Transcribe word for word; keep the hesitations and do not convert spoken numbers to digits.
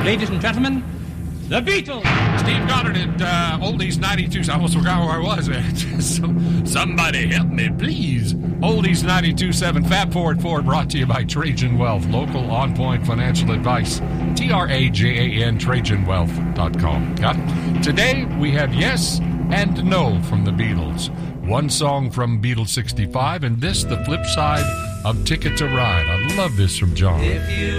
Ladies and gentlemen, the Beatles. Steve Goddard at uh, Oldies ninety-two. I almost forgot where I was at. Some, somebody help me, please. Oldies ninety-two point seven, Fab Forward four, brought to you by Trajan Wealth, local on-point financial advice. T R A J A N, Trajan Wealth dot com. Got it? Today, we have Yes and No from the Beatles. One song from Beatles sixty-five, and this, the flip side of Ticket to Ride. I love this from John. If you